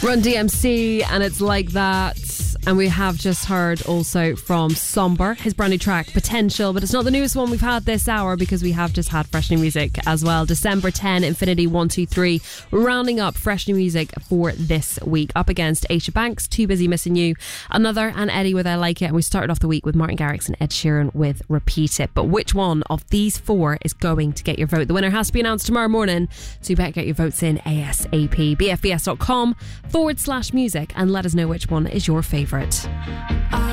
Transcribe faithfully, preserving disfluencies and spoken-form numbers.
Run D M C, and it's like that. And we have just heard also from Somber, his brand new track, Potential. But it's not the newest one we've had this hour, because we have just had fresh new music as well. December tenth, Infinity one two three, rounding up fresh new music for this week. Up against Aisha Banks, Too Busy Missing You, Another, and Eddie with I Like It. And we started off the week with Martin Garrix and Ed Sheeran with Repeat It. But which one of these four is going to get your vote? The winner has to be announced tomorrow morning, so you better get your votes in ASAP. B F B S dot com forward slash music and let us know which one is your favourite.